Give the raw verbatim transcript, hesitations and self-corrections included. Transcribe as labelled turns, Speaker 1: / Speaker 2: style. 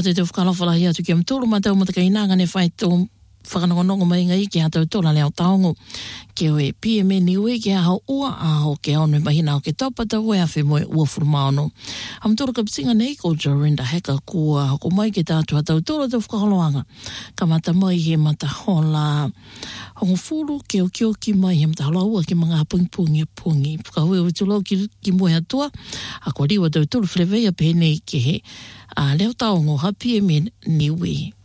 Speaker 1: te te whakalawhala hia tu ki am tōru matau mata kainanga ne whai tō whakanongonongo mai ngai ki hatau tōla leo taongo. Ke oe P M N iwe ke aho ua aho ke aone mahina o ke taupata ue a whi moe ua furumaono. Am tōra ka pisinga nei ko Jorinda Heka kua hako mai ke tātu hatau tōra te whakaholoanga. Ka mata mai he mata hola. Hongo furu ke o kio ki mai he mata hola ua ki mga pungi pungi a pungi. Whakahui o tulo ki, ki moe atua. A kua riwa tau tōru whrewea pēnei ke he a leo taongo ha P M N niwe.